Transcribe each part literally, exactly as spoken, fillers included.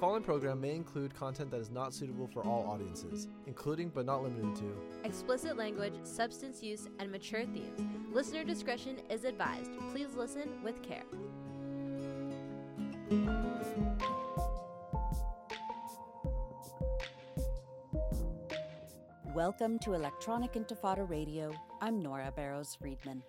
following program may include content that is not suitable for all audiences, including but not limited to explicit language, substance use, and mature themes. Listener discretion is advised. Please listen with care. Welcome to Electronic Intifada Radio. I'm Nora Barrows-Friedman.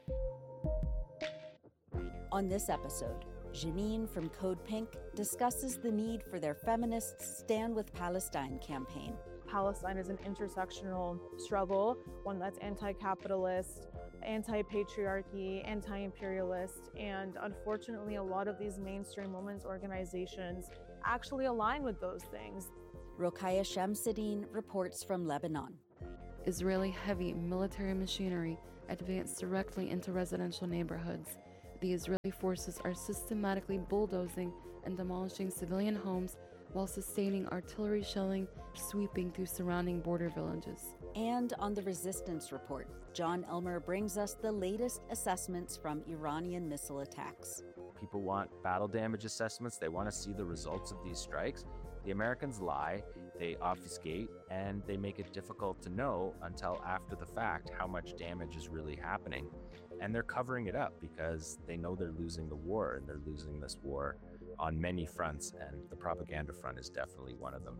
On this episode, Janine from Code Pink discusses the need for their feminists Stand With Palestine campaign. Palestine is an intersectional struggle, one that's anti-capitalist, anti-patriarchy, anti-imperialist, and unfortunately a lot of these mainstream women's organizations actually align with those things. Rokhaya Shamsuddin reports from Lebanon. Israeli heavy military machinery advanced directly into residential neighborhoods. The Israeli forces are systematically bulldozing and demolishing civilian homes while sustaining artillery shelling sweeping through surrounding border villages. And on the resistance report, John Elmer brings us the latest assessments from Iranian missile attacks. People want battle damage assessments. They want to see the results of these strikes. The Americans lie, they obfuscate, and they make it difficult to know until after the fact how much damage is really happening. And they're covering it up because they know they're losing the war, and they're losing this war on many fronts, and the propaganda front is definitely one of them.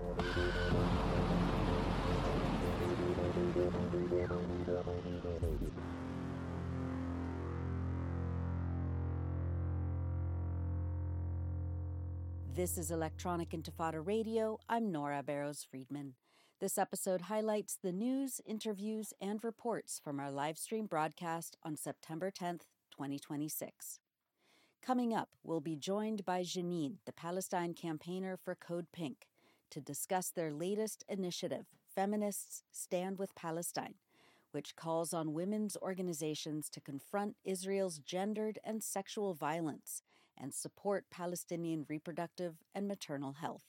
This is Electronic Intifada Radio. I'm Nora Barrows-Friedman. This episode highlights the news, interviews, and reports from our live stream broadcast on September tenth, twenty twenty-six. Coming up, we'll be joined by Janine, the Palestine campaigner for Code Pink, to discuss their latest initiative, Feminists Stand With Palestine, which calls on women's organizations to confront Israel's gendered and sexual violence and support Palestinian reproductive and maternal health.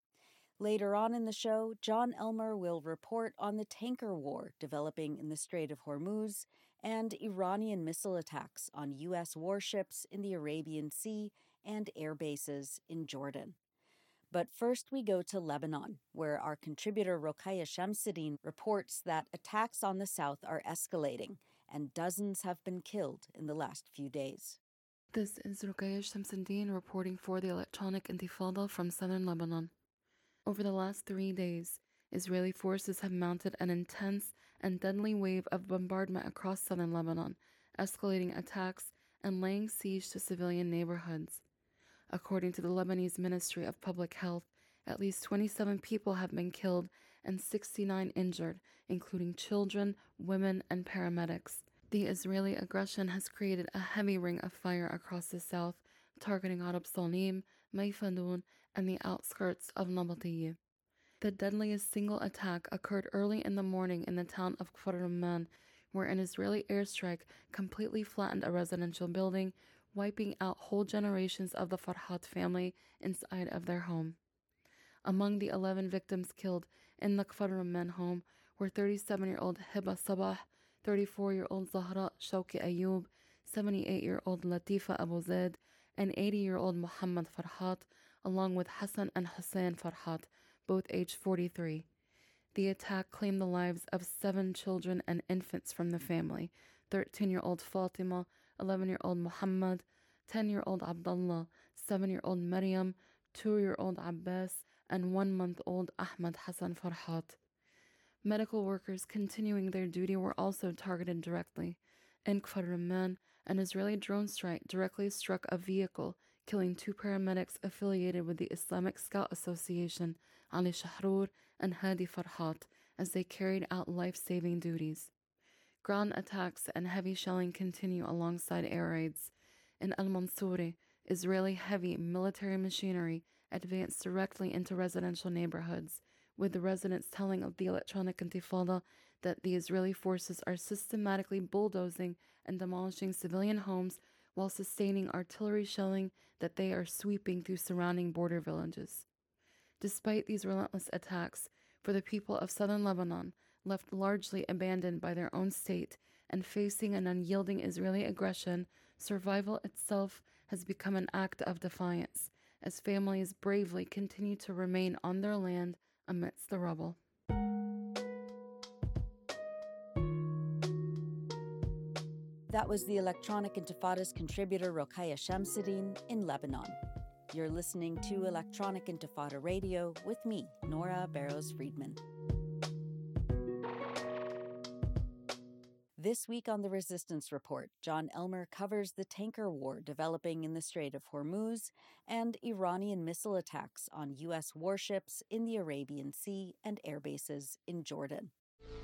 Later on in the show, John Elmer will report on the tanker war developing in the Strait of Hormuz and Iranian missile attacks on U S warships in the Arabian Sea and air bases in Jordan. But first we go to Lebanon, where our contributor Rokhaya Shamsuddin reports that attacks on the south are escalating and dozens have been killed in the last few days. This is Rokhaya Shamsuddin reporting for the Electronic Intifada from southern Lebanon. Over the last three days, Israeli forces have mounted an intense and deadly wave of bombardment across southern Lebanon, escalating attacks and laying siege to civilian neighborhoods. According to the Lebanese Ministry of Public Health, at least twenty-seven people have been killed and sixty-nine injured, including children, women, and paramedics. The Israeli aggression has created a heavy ring of fire across the south, targeting Arab Salim, Mayfadun, and the outskirts of Nabatiyeh. The deadliest single attack occurred early in the morning in the town of Kfar Rumman, where an Israeli airstrike completely flattened a residential building, wiping out whole generations of the Farhat family inside of their home. Among the eleven victims killed in the Kfar Rumman home were thirty-seven-year-old Hiba Sabah, thirty-four-year-old Zahra Shawki Ayub, seventy-eight-year-old Latifa Abu Zaid, and eighty-year-old Muhammad Farhat, along with Hassan and Hussein Farhat, both aged forty-three. The attack claimed the lives of seven children and infants from the family: thirteen-year-old Fatima, eleven-year-old Muhammad, ten-year-old Abdullah, seven-year-old Maryam, two-year-old Abbas, and one-month-old Ahmad Hassan Farhat. Medical workers continuing their duty were also targeted directly. In Kfar Rumman, an Israeli drone strike directly struck a vehicle, killing two paramedics affiliated with the Islamic Scout Association, Ali Shahrur and Hadi Farhat, as they carried out life-saving duties. Ground attacks and heavy shelling continue alongside air raids. In Al-Mansouri, Israeli heavy military machinery advanced directly into residential neighborhoods, with the residents telling of the Electronic Intifada that the Israeli forces are systematically bulldozing and demolishing civilian homes while sustaining artillery shelling that they are sweeping through surrounding border villages. Despite these relentless attacks, for the people of southern Lebanon, left largely abandoned by their own state and facing an unyielding Israeli aggression, survival itself has become an act of defiance, as families bravely continue to remain on their land amidst the rubble. That was the Electronic Intifada's contributor Rokhaya Shamsuddin in Lebanon. You're listening to Electronic Intifada Radio with me, Nora Barrows-Friedman. This week on the Resistance Report, John Elmer covers the tanker war developing in the Strait of Hormuz and Iranian missile attacks on U S warships in the Arabian Sea and air bases in Jordan.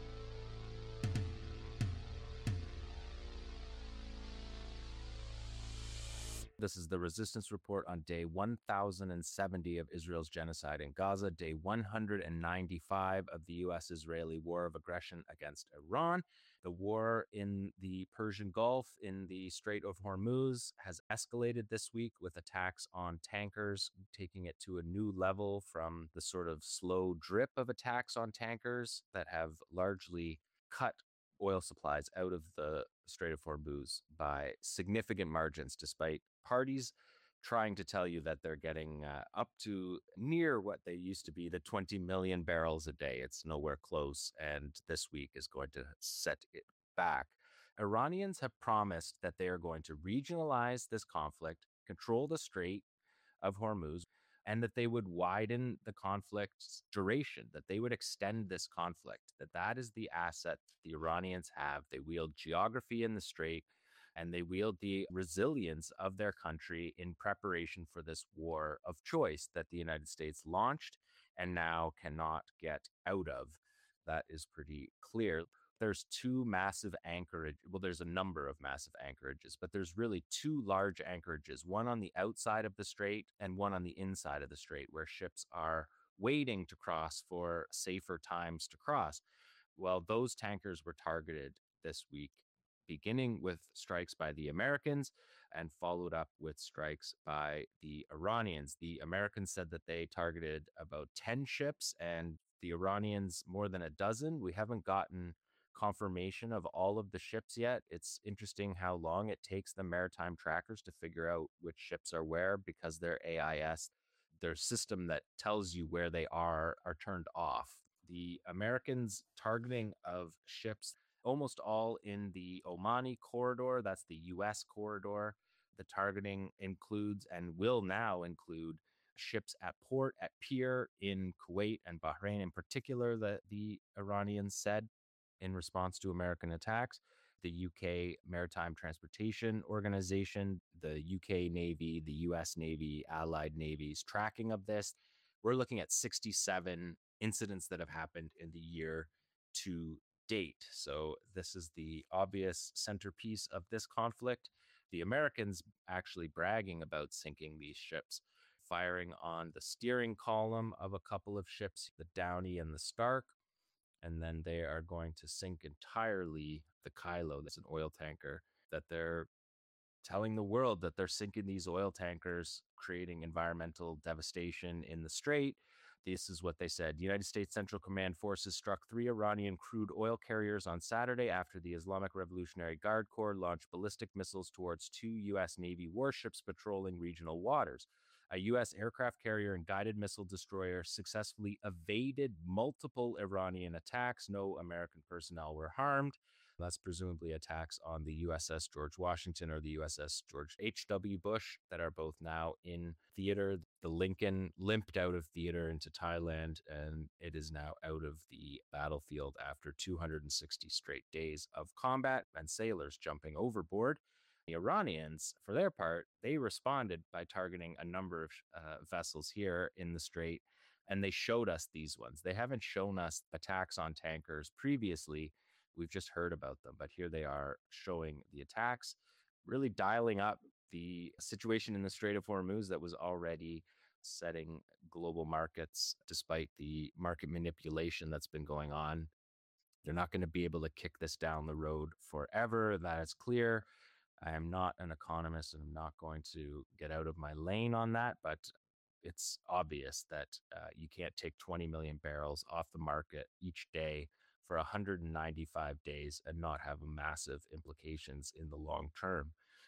This is the Resistance Report on day one thousand seventy of Israel's genocide in Gaza, day one hundred ninety-five of the U S-Israeli war of aggression against Iran. The war in the Persian Gulf, in the Strait of Hormuz, has escalated this week with attacks on tankers, taking it to a new level from the sort of slow drip of attacks on tankers that have largely cut oil supplies out of the Strait of Hormuz by significant margins, despite parties trying to tell you that they're getting uh, up to near what they used to be, the twenty million barrels a day. It's nowhere close, and this week is going to set it back. Iranians have promised that they are going to regionalize this conflict, control the Strait of Hormuz, and that they would widen the conflict's duration, that they would extend this conflict, that that is the asset the Iranians have. They wield geography in the Strait, and they wield the resilience of their country in preparation for this war of choice that the United States launched and now cannot get out of. That is pretty clear. There's two massive anchorage. Well, there's a number of massive anchorages, but there's really two large anchorages, one on the outside of the strait and one on the inside of the strait, where ships are waiting to cross for safer times to cross. Well, those tankers were targeted this week, beginning with strikes by the Americans and followed up with strikes by the Iranians. The Americans said that they targeted about ten ships and the Iranians more than a dozen. We haven't gotten confirmation of all of the ships yet. It's interesting how long it takes the maritime trackers to figure out which ships are where, because their A I S, their system that tells you where they are, are turned off. The Americans' targeting of ships, almost all in the Omani corridor, that's the U S corridor. The targeting includes and will now include ships at port, at pier in Kuwait and Bahrain in particular, that the Iranians said in response to American attacks. The U K Maritime Transportation Organization, the U K Navy, the U S Navy, allied navies tracking of this. We're looking at sixty-seven incidents that have happened in the year to date. So this is the obvious centerpiece of this conflict. The Americans actually bragging about sinking these ships, firing on the steering column of a couple of ships, the Downey and the Stark. And then they are going to sink entirely the Kylo. That's an oil tanker that they're telling the world that they're sinking these oil tankers, creating environmental devastation in the Strait. This is what they said. United States Central Command forces struck three Iranian crude oil carriers on Saturday after the Islamic Revolutionary Guard Corps launched ballistic missiles towards two U S Navy warships patrolling regional waters. A U S aircraft carrier and guided missile destroyer successfully evaded multiple Iranian attacks. No American personnel were harmed. That's presumably attacks on the U S S George Washington or the U S S George H W Bush that are both now in theater. The Lincoln limped out of theater into Thailand, and it is now out of the battlefield after two hundred sixty straight days of combat and sailors jumping overboard. The Iranians, for their part, they responded by targeting a number of uh, vessels here in the Strait, and they showed us these ones. They haven't shown us attacks on tankers previously. We've just heard about them, but here they are showing the attacks, really dialing up the situation in the Strait of Hormuz that was already setting global markets, despite the market manipulation that's been going on. They're not going to be able to kick this down the road forever. That is clear. I am not an economist, and I'm not going to get out of my lane on that, but it's obvious that uh, you can't take twenty million barrels off the market each day for one hundred ninety-five days and not have massive implications in the long term.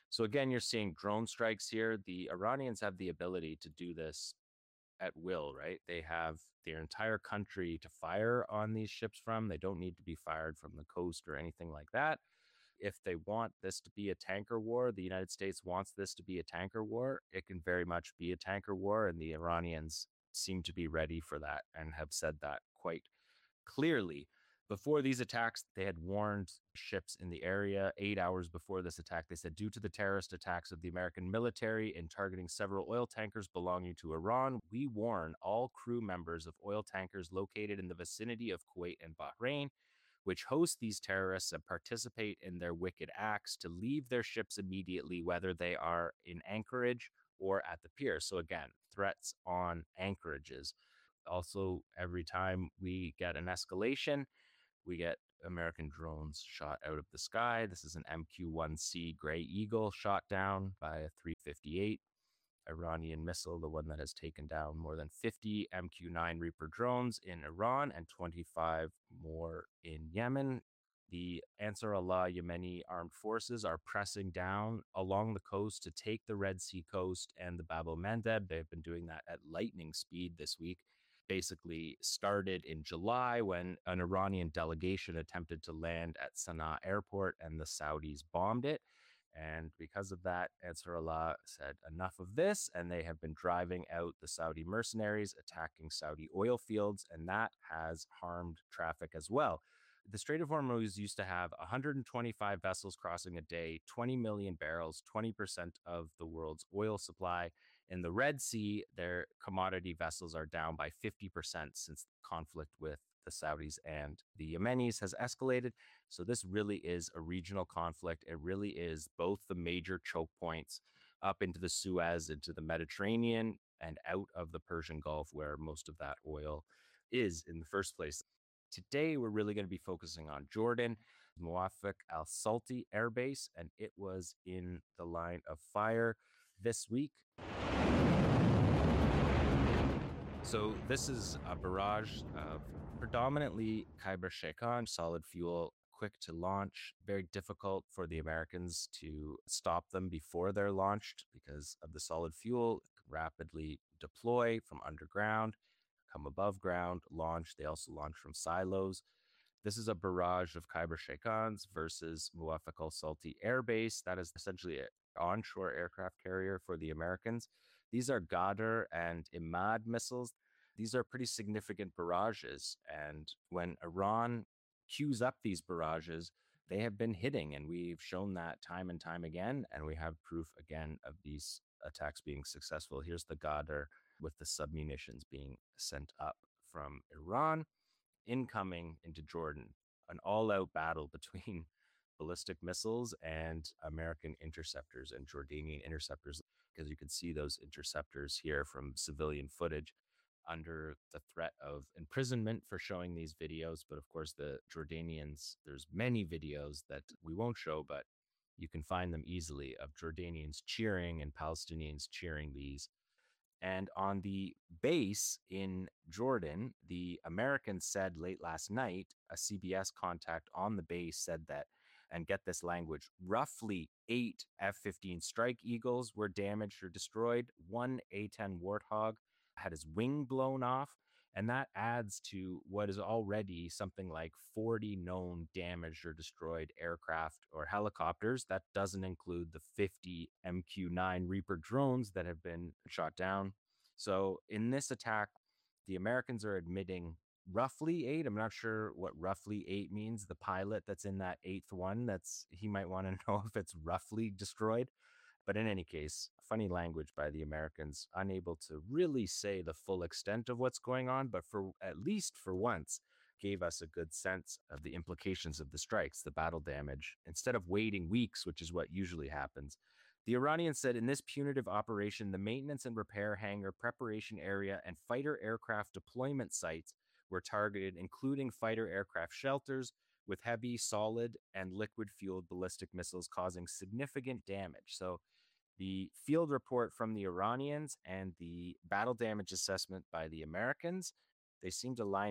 So again, you're seeing drone strikes here. The Iranians have the ability to do this at will, right? They have their entire country to fire on these ships from. They don't need to be fired from the coast or anything like that. If they want this to be a tanker war, the United States wants this to be a tanker war, it can very much be a tanker war. And the Iranians seem to be ready for that and have said that quite clearly. Before these attacks, they had warned ships in the area eight hours before this attack. They said, due to the terrorist attacks of the American military in targeting several oil tankers belonging to Iran, we warn all crew members of oil tankers located in the vicinity of Kuwait and Bahrain, which host these terrorists and participate in their wicked acts, to leave their ships immediately, whether they are in anchorage or at the pier. So again, threats on anchorages. Also, every time we get an escalation, we get American drones shot out of the sky. This is an M Q one C Gray Eagle shot down by a three fifty-eight Iranian missile, the one that has taken down more than fifty M Q nine Reaper drones in Iran and twenty-five more in Yemen. The Ansar Allah Yemeni armed forces are pressing down along the coast to take the Red Sea coast and the Bab el-Mandeb. They've been doing that at lightning speed this week. Basically started in July when an Iranian delegation attempted to land at Sana'a airport and the Saudis bombed it. And because of that, Ansar Allah said enough of this, and they have been driving out the Saudi mercenaries, attacking Saudi oil fields, and that has harmed traffic as well. The Strait of Hormuz used to have one hundred twenty-five vessels crossing a day, twenty million barrels, twenty percent of the world's oil supply. In the Red Sea, their commodity vessels are down by fifty percent since the conflict with the Saudis and the Yemenis has escalated. So this really is a regional conflict. It really is both the major choke points up into the Suez, into the Mediterranean, and out of the Persian Gulf, where most of that oil is in the first place. Today, we're really going to be focusing on Jordan, Muwafiq al-Salti Air Base, and it was in the line of fire this week. So this is a barrage of predominantly Khyber Sheikhan solid fuel, quick to launch, very difficult for the Americans to stop them before they're launched because of the solid fuel. It can rapidly deploy from underground, come above ground, launch. They also launch from silos. This is a barrage of Khyber Sheikhans versus Muwafiq al-Salti Air Base. That is essentially an onshore aircraft carrier for the Americans. These are Ghadr and Imad missiles. These are pretty significant barrages. And when Iran queues up these barrages, they have been hitting. And we've shown that time and time again. And we have proof again of these attacks being successful. Here's the Ghadr with the submunitions being sent up from Iran, incoming into Jordan. An all-out battle between ballistic missiles and American interceptors and Jordanian interceptors, because you can see those interceptors here from civilian footage under the threat of imprisonment for showing these videos. But of course, the Jordanians, there's many videos that we won't show, but you can find them easily of Jordanians cheering and Palestinians cheering these. And on the base in Jordan, the Americans said late last night, a C B S contact on the base said that, and get this language, roughly eight F fifteen Strike Eagles were damaged or destroyed. One A ten Warthog had his wing blown off. And that adds to what is already something like forty known damaged or destroyed aircraft or helicopters. That doesn't include the fifty M Q nine Reaper drones that have been shot down. So in this attack, the Americans are admitting roughly eight. I'm not sure what roughly eight means. The pilot that's in that eighth one, that's he might want to know if it's roughly destroyed. But in any case, funny language by the Americans, unable to really say the full extent of what's going on, but for at least for once, gave us a good sense of the implications of the strikes, the battle damage. Instead of waiting weeks, which is what usually happens, the Iranians said in this punitive operation, the maintenance and repair hangar, preparation area, and fighter aircraft deployment sites were targeted, including fighter aircraft shelters, with heavy, solid, and liquid-fueled ballistic missiles causing significant damage. So the field report from the Iranians and the battle damage assessment by the Americans, they seem to line up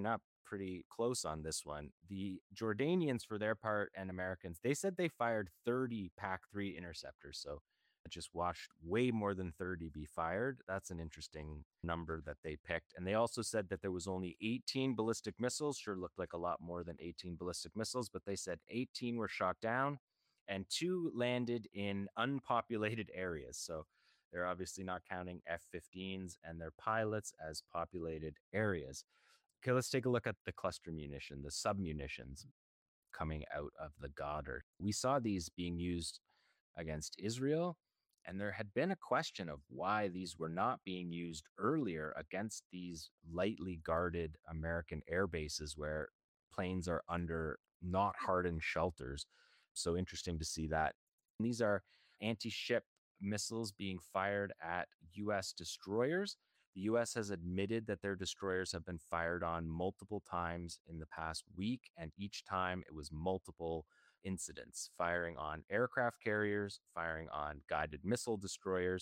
pretty close on this one. The Jordanians, for their part, and Americans, they said they fired thirty P A C three interceptors. So I just watched way more than thirty be fired. That's an interesting number that they picked. And they also said that there was only eighteen ballistic missiles. Sure looked like a lot more than eighteen ballistic missiles, but they said eighteen were shot down and two landed in unpopulated areas. So they're obviously not counting F fifteens and their pilots as populated areas. Okay, let's take a look at the cluster munition, the submunitions coming out of the Goddard. We saw these being used against Israel, and there had been a question of why these were not being used earlier against these lightly guarded American air bases where planes are under not hardened shelters. So interesting to see that. And these are anti-ship missiles being fired at U S destroyers. The U S has admitted that their destroyers have been fired on multiple times in the past week, and each time it was multiple incidents, firing on aircraft carriers, firing on guided missile destroyers.